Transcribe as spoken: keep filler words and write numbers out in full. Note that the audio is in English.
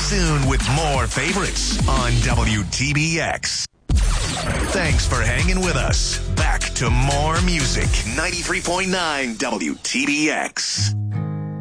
soon with more favorites on W T B X. Thanks for hanging with us. Back to more music. ninety-three point nine W T B X.